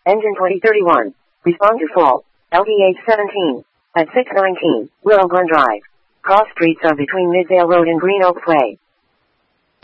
Engine 2031. Respond to fault. LDH 17. At 619, Willow Glen Drive. Cross streets are between Middale Road and Green Oak Way.